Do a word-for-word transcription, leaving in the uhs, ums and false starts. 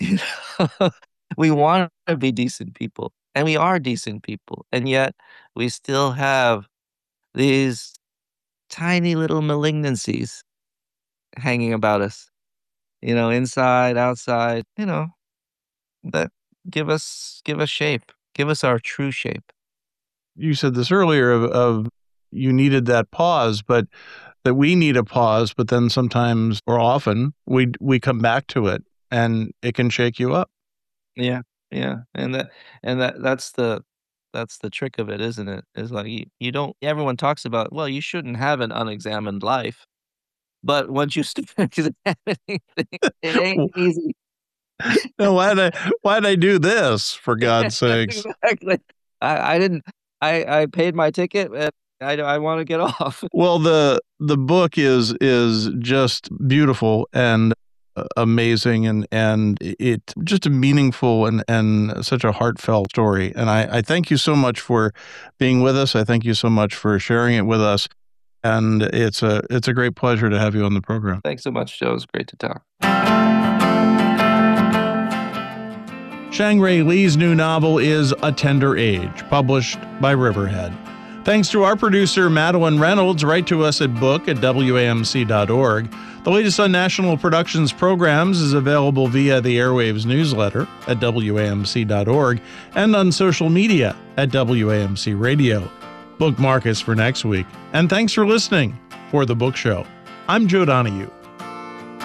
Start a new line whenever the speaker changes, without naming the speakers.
You know? We want to be decent people, and we are decent people, and yet we still have these tiny little malignancies hanging about us, you know, inside, outside, you know, that give us give us shape, give us our true shape.
You said this earlier of, of you needed that pause, but that we need a pause, but then sometimes or often we we come back to it and it can shake you up.
Yeah, yeah, and that and that that's the that's the trick of it, isn't it? Is like you, you don't everyone talks about, well, you shouldn't have an unexamined life. But once you start examining things, it ain't easy.
No, why did I why did I do this for God's sakes?
Exactly. I I didn't I I paid my ticket, and I I wanna get off.
Well, the the book is is just beautiful and uh, amazing and and it just a meaningful and and such a heartfelt story. And I I thank you so much for being with us. I thank you so much for sharing it with us. And it's a it's a great pleasure to have you on the program.
Thanks so much, Joe. It was great to talk.
Shang-Rae Lee's new novel is A Tender Age, published by Riverhead. Thanks to our producer, Madeline Reynolds. Write to us at book at W A M C dot org. The latest on National Productions programs is available via the Airwaves newsletter at W A M C dot org and on social media at W A M C Radio. Bookmark us for next week. And thanks for listening for The Book Show. I'm Joe Donahue.